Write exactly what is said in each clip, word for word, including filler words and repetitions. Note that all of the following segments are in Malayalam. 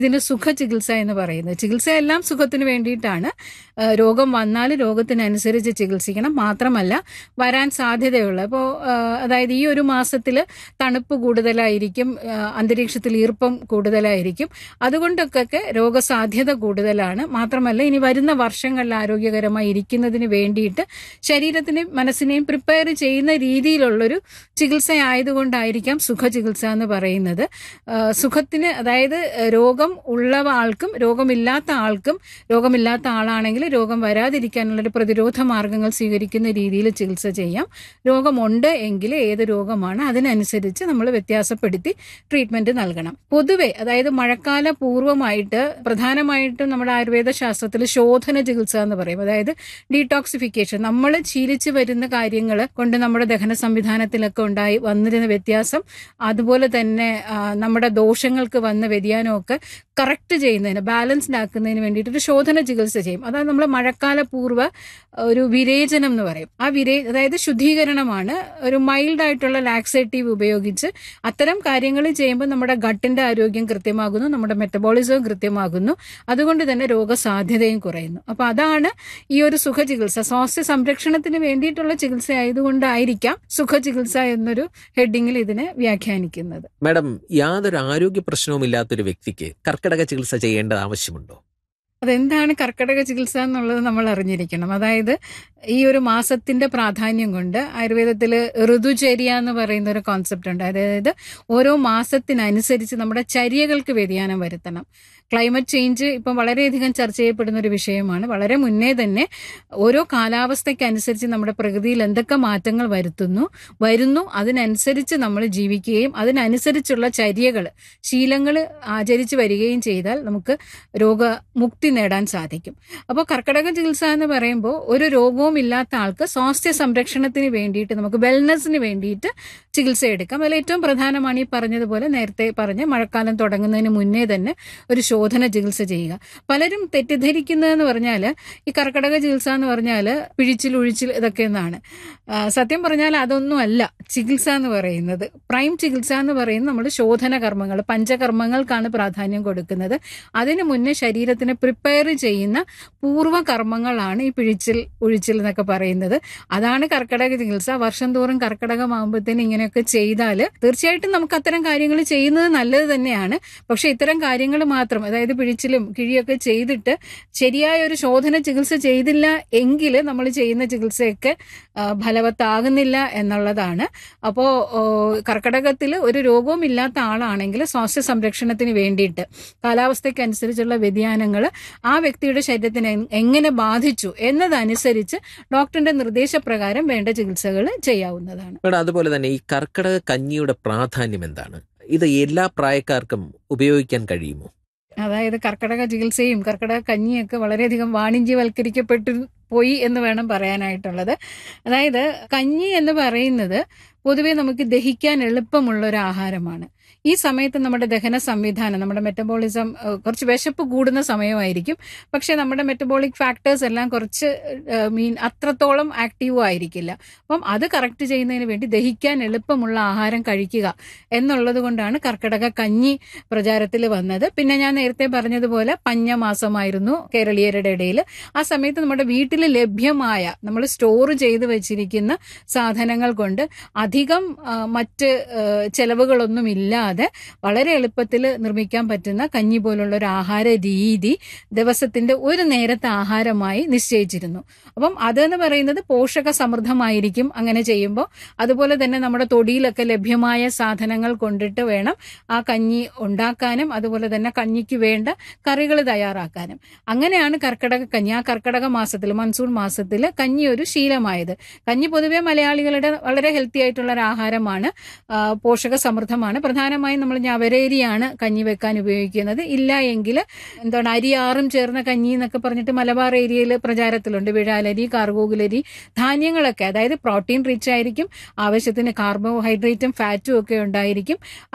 ഇതിന് സുഖചികിത്സ എന്ന് പറയുന്നത്. ചികിത്സയെല്ലാം സുഖത്തിന് വേണ്ടിയിട്ടാണ്. രോഗം വന്നാൽ രോഗത്തിനനുസരിച്ച് ചികിത്സിക്കണം. മാത്രമല്ല വരാൻ സാധ്യതയുള്ള ഇപ്പോൾ അതായത് ഈ ഒരു മാസത്തിൽ തണുപ്പ് കൂടുതലായിരിക്കും, അന്തരീക്ഷത്തിൽ ഈർപ്പം കൂടുതലായിരിക്കും, അതുകൊണ്ടൊക്കെ രോഗസാധ്യത കൂടുതലാണ്. മാത്രമല്ല ഇനി വരുന്ന വർഷങ്ങളിൽ ആരോഗ്യകരമായി ഇരിക്കുന്നതിന് വേണ്ടിയിട്ട് ശരീരത്തിനെയും മനസ്സിനെയും പ്രിപ്പയർ ചെയ്യുന്ന രീതിയിലുള്ളൊരു ചികിത്സയായതുകൊണ്ടായിരിക്കാം സുഖചികിത്സ എന്ന് പറയുന്നത്. സുഖത്തിന് അതായത് രോഗം ഉള്ള ആൾക്കും രോഗമില്ലാത്ത ആൾക്കും, രോഗമില്ലാത്ത ആളാണെങ്കിൽ രോഗം വരാതിരിക്കാനുള്ളൊരു പ്രതിരോധ മാർഗങ്ങൾ സ്വീകരിക്കുന്ന രീതിയിൽ ചികിത്സ ചെയ്യാം. രോഗമുണ്ട് എങ്കിൽ ഏത് രോഗമാണ് അതിനനുസരിച്ച് നമ്മൾ വ്യത്യാസപ്പെടുത്തി ട്രീറ്റ്മെന്റ് നൽകണം. പൊതുവെ അതായത് മഴക്കാല പൂർവ്വമായിട്ട് പ്രധാനമായിട്ടും നമ്മുടെ ആയുർവേദ ശാസ്ത്രത്തിൽ ശോധന ചികിത്സ എന്ന് പറയും. അതായത് ഡീടോക്സിഫിക്കേഷൻ, നമ്മൾ ശീലിച്ചു വരുന്ന കാര്യങ്ങൾ കൊണ്ട് നമ്മുടെ ദഹന സംവിധാനത്തിലൊക്കെ ഉണ്ടായി വന്നിരുന്ന വ്യത്യാസം, അതുപോലെ തന്നെ നമ്മുടെ ദോഷങ്ങൾക്ക് വന്ന വ്യതിയാനമൊക്കെ കറക്റ്റ് ചെയ്യുന്നതിന്, ബാലൻസ്ഡ് ആക്കുന്നതിന് വേണ്ടിയിട്ട് ഒരു ശോധന ചികിത്സ ചെയ്യും. അതാണ് നമ്മൾ മഴക്കാല പൂർവ്വ ഒരു വിരേചനം എന്ന് പറയും. ആ വിരേ അതായത് ശുദ്ധീകരണമാണ്. ഒരു മൈൽഡ് ആയിട്ടുള്ള ലാക്സേറ്റീവ് ഉപയോഗിച്ച് അത്തരം കാര്യങ്ങൾ ചെയ്യുമ്പോൾ നമ്മുടെ ഗട്ടിന്റെ ആരോഗ്യം കൃത്യമാകുന്നു, നമ്മുടെ മെറ്റബോളിസവും കൃത്യമാകുന്നു, അതുകൊണ്ട് തന്നെ രോഗസാധ്യതയും കുറയുന്നു. അപ്പൊ അതാണ് ഈ ഒരു സുഖചികിത്സ. സ്വാസ്ഥ്യ സംരക്ഷണത്തിന് വേണ്ടിയിട്ടുള്ള ചികിത്സ ആയതുകൊണ്ടായിരിക്കാം സുഖചികിത്സ എന്നൊരു ഹെഡിങ്ങിൽ ഇതിനെ വ്യാഖ്യാനിക്കുന്നത്. മാഡം, യാതൊരു ആരോഗ്യ പ്രശ്നവും ഇല്ലാത്തൊരു വ്യക്തിക്ക് കർക്കിടക ചികിത്സ ചെയ്യേണ്ടത് ആവശ്യമുണ്ടോ? അതെന്താണ് കർക്കിടക ചികിത്സ എന്നുള്ളത് നമ്മൾ അറിഞ്ഞിരിക്കണം. അതായത് ഈ ഒരു മാസത്തിന്റെ പ്രാധാന്യം കൊണ്ട് ആയുർവേദത്തിൽ ഋതുചര്യ എന്ന് പറയുന്ന ഒരു കോൺസെപ്റ്റ് ഉണ്ട്. അതായത് ഓരോ മാസത്തിനനുസരിച്ച് നമ്മുടെ ചര്യകൾക്ക് വ്യതിയാനം വരുത്തണം. ക്ലൈമറ്റ് ചേഞ്ച് ഇപ്പം വളരെയധികം ചർച്ച ചെയ്യപ്പെടുന്ന ഒരു വിഷയമാണ്. വളരെ മുന്നേ തന്നെ ഓരോ കാലാവസ്ഥയ്ക്കനുസരിച്ച് നമ്മുടെ പ്രകൃതിയിൽ എന്തൊക്കെ മാറ്റങ്ങൾ വരുത്തുന്നു വരുന്നു അതിനനുസരിച്ച് നമ്മൾ ജീവിക്കുകയും അതിനനുസരിച്ചുള്ള ചര്യകൾ, ശീലങ്ങൾ ആചരിച്ച് വരികയും ചെയ്താൽ നമുക്ക് രോഗമുക്തി നേടാൻ സാധിക്കും. അപ്പോൾ കർക്കിടക ചികിത്സ എന്ന് പറയുമ്പോൾ ഒരു രോഗവും ഇല്ലാത്ത ആൾക്ക് സ്വാസ്ഥ്യ സംരക്ഷണത്തിന് വേണ്ടിയിട്ട്, നമുക്ക് വെൽനെസ്സിന് വേണ്ടിയിട്ട് ചികിത്സ എടുക്കാം. അതിൽ ഏറ്റവും പ്രധാനമാണ് ഈ പറഞ്ഞതുപോലെ നേരത്തെ പറഞ്ഞ മഴക്കാലം തുടങ്ങുന്നതിന് മുന്നേ തന്നെ ഒരു ശോധന ചികിത്സ ചെയ്യുക. പലരും തെറ്റിദ്ധരിക്കുന്നതെന്ന് പറഞ്ഞാൽ ഈ കർക്കിടക ചികിത്സ എന്ന് പറഞ്ഞാൽ പിഴിച്ചിൽ ഉഴിച്ചിൽ ഇതൊക്കെ എന്നാണ്. സത്യം പറഞ്ഞാൽ അതൊന്നും അല്ല ചികിത്സ എന്ന് പറയുന്നത്. പ്രൈം ചികിത്സ എന്ന് പറയുന്നത് നമ്മൾ ശോധന കർമ്മങ്ങൾ, പഞ്ചകർമ്മങ്ങൾക്കാണ് പ്രാധാന്യം കൊടുക്കുന്നത്. അതിനു മുന്നേ ശരീരത്തിനെ പ്രിപ്പയർ ചെയ്യുന്ന പൂർവ്വ കർമ്മങ്ങളാണ് ഈ പിഴിച്ചിൽ ഉഴിച്ചിൽ എന്നൊക്കെ പറയുന്നത്. അതാണ് കർക്കിടക ചികിത്സ. വർഷം തോറും കർക്കിടകമാകുമ്പോഴത്തേന് ഇങ്ങനെയൊക്കെ ചെയ്താൽ തീർച്ചയായിട്ടും നമുക്ക് അത്തരം കാര്യങ്ങൾ ചെയ്യുന്നത് നല്ലത് തന്നെയാണ്. പക്ഷെ ഇത്തരം കാര്യങ്ങൾ മാത്രം, അതായത് പിഴിച്ചിലും കിഴിയൊക്കെ ചെയ്തിട്ട് ശരിയായ ഒരു ശോധന ചികിത്സ ചെയ്തില്ല എങ്കിൽ നമ്മൾ ചെയ്യുന്ന ചികിത്സയൊക്കെ ഫലവത്താകുന്നില്ല എന്നുള്ളതാണ്. അപ്പോൾ കർക്കിടകത്തിൽ ഒരു രോഗവും ഇല്ലാത്ത ആളാണെങ്കിൽ സ്വാസ്ഥ്യ സംരക്ഷണത്തിന് വേണ്ടിയിട്ട് കാലാവസ്ഥയ്ക്കനുസരിച്ചുള്ള വ്യതിയാനങ്ങൾ ആ വ്യക്തിയുടെ ശരീരത്തിന് എങ്ങനെ ബാധിച്ചു എന്നതനുസരിച്ച് ഡോക്ടറിന്റെ നിർദ്ദേശപ്രകാരം വേണ്ട ചികിത്സകൾ ചെയ്യാവുന്നതാണ്. അതുപോലെ തന്നെ ഈ കർക്കിടക കഞ്ഞിയുടെ പ്രാധാന്യം എന്താണ്? ഇത് എല്ലാ പ്രായക്കാർക്കും ഉപയോഗിക്കാൻ കഴിയുമോ? അതായത് കർക്കിടക ചികിത്സയും കർക്കിടക കഞ്ഞിയൊക്കെ വളരെയധികം വാണിജ്യവൽക്കരിക്കപ്പെട്ടു പോയി എന്ന് വേണം പറയാനായിട്ടുള്ളത്. അതായത് കഞ്ഞി എന്ന് പറയുന്നത് പൊതുവെ നമുക്ക് ദഹിക്കാൻ എളുപ്പമുള്ള ഒരു ആഹാരമാണ്. ഈ സമയത്ത് നമ്മുടെ ദഹന സംവിധാനം, നമ്മുടെ മെറ്റബോളിസം കുറച്ച് വിശപ്പ് കൂടുന്ന സമയമായിരിക്കും. പക്ഷെ നമ്മുടെ മെറ്റബോളിക് ഫാക്ടേഴ്സ് എല്ലാം കുറച്ച് മീൻ അത്രത്തോളം ആക്റ്റീവും ആയിരിക്കില്ല. അപ്പം അത് കറക്റ്റ് ചെയ്യുന്നതിന് വേണ്ടി ദഹിക്കാൻ എളുപ്പമുള്ള ആഹാരം കഴിക്കുക എന്നുള്ളത് കൊണ്ടാണ് കർക്കിടക കഞ്ഞി പ്രചാരത്തിൽ വന്നത്. പിന്നെ ഞാൻ നേരത്തെ പറഞ്ഞതുപോലെ പഞ്ഞമാസമായിരുന്നു കേരളീയരുടെ ഇടയിൽ. ആ സമയത്ത് നമ്മുടെ വീട്ടിൽ ലഭ്യമായ, നമ്മൾ സ്റ്റോർ ചെയ്ത് വെച്ചിരിക്കുന്ന സാധനങ്ങൾ കൊണ്ട് അധികം മറ്റ് ചെലവുകളൊന്നും ഇല്ലാതെ വളരെ എളുപ്പത്തിൽ നിർമ്മിക്കാൻ പറ്റുന്ന കഞ്ഞി പോലുള്ള ഒരു ആഹാര രീതി ദിവസത്തിന്റെ ഒരു നേരത്തെ ആഹാരമായി നിശ്ചയിച്ചിരുന്നു. അപ്പം അതെന്ന് പറയുന്നത് പോഷക സമൃദ്ധമായിരിക്കും അങ്ങനെ ചെയ്യുമ്പോൾ. അതുപോലെ തന്നെ നമ്മുടെ തൊടിയിലൊക്കെ ലഭ്യമായ സാധനങ്ങൾ കൊണ്ടിട്ട് വേണം ആ കഞ്ഞി ഉണ്ടാക്കാനും അതുപോലെ തന്നെ കഞ്ഞിക്ക് വേണ്ട കറികൾ തയ്യാറാക്കാനും. അങ്ങനെയാണ് കർക്കിടക കഞ്ഞി, ആ കർക്കിടക മാസത്തിൽ, മൺസൂൺ മാസത്തിൽ കഞ്ഞി ഒരു ശീലമായത്. കഞ്ഞി പൊതുവെ മലയാളികളുടെ വളരെ ഹെൽത്തി ആയിട്ടുള്ള ഒരു ആഹാരമാണ്, പോഷക സമൃദ്ധമാണ്. പ്രധാനമായും നമ്മൾ ഞവരേരിയാണ് കഞ്ഞി വെക്കാൻ ഉപയോഗിക്കുന്നത്. ഇല്ല എങ്കിൽ എന്താണ് അരിയാറും ചേർന്ന കഞ്ഞി എന്നൊക്കെ പറഞ്ഞിട്ട് മലബാർ ഏരിയയിൽ പ്രചാരത്തിലുണ്ട്. വിഴാലരി, കാർഗോകുലരി, ധാന്യങ്ങളൊക്കെ, അതായത് പ്രോട്ടീൻ റിച്ച് ആയിരിക്കും, ആവശ്യത്തിന് കാർബോഹൈഡ്രേറ്റും ഫാറ്റും ഒക്കെ ഉണ്ടായിരിക്കും. അത്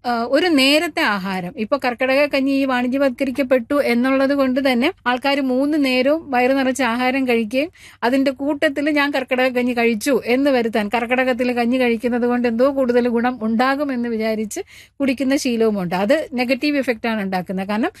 ഒരു നേരത്തെ ആഹാരം, ഇപ്പൊ കർക്കിടക കഞ്ഞി ഈ വാണിജ്യവത്കരിക്കപ്പെട്ടു എന്നുള്ളത് കൊണ്ട് തന്നെ ആൾക്കാർ മൂന്ന് നേരവും വയറു നിറച്ച് ആഹാരം കഴിക്കുകയും അതിന്റെ കൂട്ടത്തിൽ ഞാൻ കർക്കിടക കഞ്ഞി കഴിച്ചു എന്ന് വരുത്താൻ, കർക്കിടകത്തിൽ കഞ്ഞി കഴിക്കുന്നത് കൊണ്ട് എന്തോ കൂടുതൽ ഗുണം ഉണ്ടാകുമെന്ന് വിചാരിച്ച് കുടിക്കുന്ന ശീലവുമുണ്ട്. അത് നെഗറ്റീവ് ഇഫക്റ്റ് ആണ് ഉണ്ടാക്കുന്നത്. കാരണം